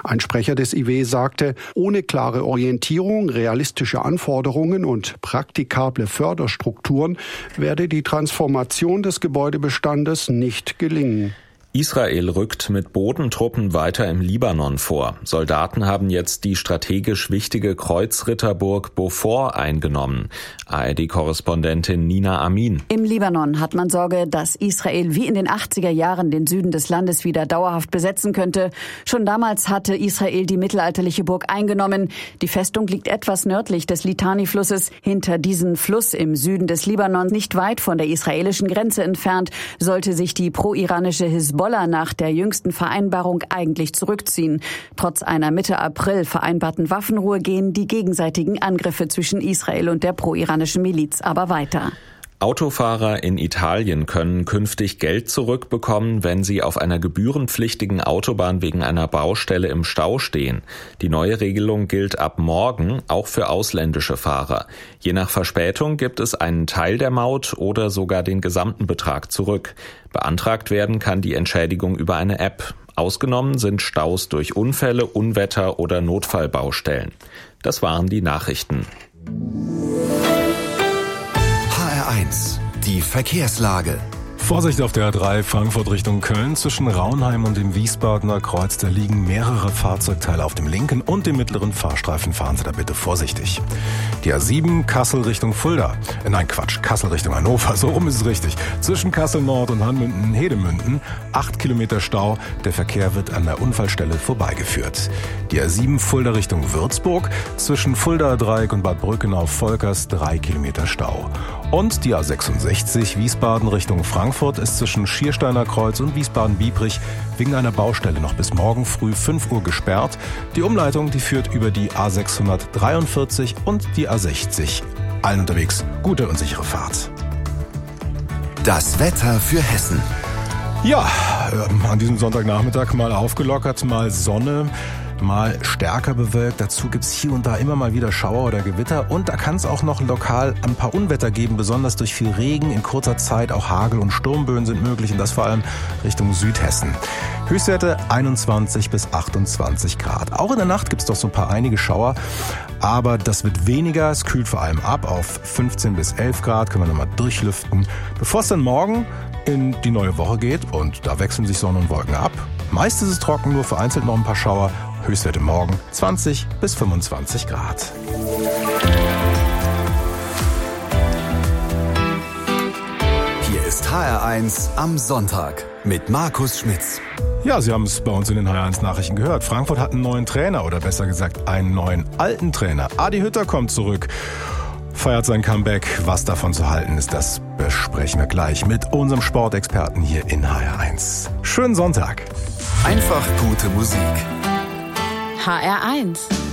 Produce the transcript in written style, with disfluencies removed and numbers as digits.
Ein Sprecher des IW sagte, ohne klare Orientierung, realistische Anforderungen und praktikable Förderstrukturen werde die Transformation des Gebäudebestandes nicht gelingen. Israel rückt mit Bodentruppen weiter im Libanon vor. Soldaten haben jetzt die strategisch wichtige Kreuzritterburg Beaufort eingenommen. ARD-Korrespondentin Nina Amin. Im Libanon hat man Sorge, dass Israel wie in den 80er Jahren den Süden des Landes wieder dauerhaft besetzen könnte. Schon damals hatte Israel die mittelalterliche Burg eingenommen. Die Festung liegt etwas nördlich des Litani-Flusses. Hinter diesem Fluss im Süden des Libanon, nicht weit von der israelischen Grenze entfernt, sollte sich die pro-iranische Hisbollah nach der jüngsten Vereinbarung eigentlich zurückziehen. Trotz einer Mitte April vereinbarten Waffenruhe gehen die gegenseitigen Angriffe zwischen Israel und der pro-iranischen Miliz aber weiter. Autofahrer in Italien können künftig Geld zurückbekommen, wenn sie auf einer gebührenpflichtigen Autobahn wegen einer Baustelle im Stau stehen. Die neue Regelung gilt ab morgen auch für ausländische Fahrer. Je nach Verspätung gibt es einen Teil der Maut oder sogar den gesamten Betrag zurück. Beantragt werden kann die Entschädigung über eine App. Ausgenommen sind Staus durch Unfälle, Unwetter oder Notfallbaustellen. Das waren die Nachrichten. HR1, die Verkehrslage. Vorsicht auf der A3 Frankfurt Richtung Köln. Zwischen Raunheim und dem Wiesbadener Kreuz, da liegen mehrere Fahrzeugteile auf dem linken und dem mittleren Fahrstreifen. Fahren Sie da bitte vorsichtig. Die A7 Kassel Richtung Fulda. Kassel Richtung Hannover, so rum ist es richtig. Zwischen Kassel Nord und Hanmünden-Hedemünden 8 Kilometer Stau. Der Verkehr wird an der Unfallstelle vorbeigeführt. Die A7 Fulda Richtung Würzburg. Zwischen Fulda Dreieck und Bad Brückenau-Volkers 3 Kilometer Stau. Und die A66 Wiesbaden Richtung Frankfurt ist zwischen Schiersteiner Kreuz und Wiesbaden-Biebrich wegen einer Baustelle noch bis morgen früh 5 Uhr gesperrt. Die Umleitung, die führt über die A643 und die A60. Allen unterwegs gute und sichere Fahrt. Das Wetter für Hessen. Ja, an diesem Sonntagnachmittag mal aufgelockert, mal Sonne. Mal stärker bewölkt. Dazu gibt's hier und da immer mal wieder Schauer oder Gewitter. Und da kann es auch noch lokal ein paar Unwetter geben, besonders durch viel Regen. In kurzer Zeit auch Hagel und Sturmböen sind möglich und das vor allem Richtung Südhessen. Höchstwerte 21 bis 28 Grad. Auch in der Nacht gibt's doch so einige Schauer. Aber das wird weniger. Es kühlt vor allem ab auf 15 bis 11 Grad. Können wir nochmal durchlüften. Bevor es dann morgen in die neue Woche geht und da wechseln sich Sonne und Wolken ab. Meist ist es trocken, nur vereinzelt noch ein paar Schauer. Höchstwerte morgen 20 bis 25 Grad. Hier ist HR1 am Sonntag mit Markus Schmitz. Ja, Sie haben es bei uns in den HR1 Nachrichten gehört. Frankfurt hat einen neuen Trainer oder besser gesagt einen neuen alten Trainer. Adi Hütter kommt zurück, feiert sein Comeback. Was davon zu halten ist, das besprechen wir gleich mit unserem Sportexperten hier in HR1. Schönen Sonntag. Einfach gute Musik. HR1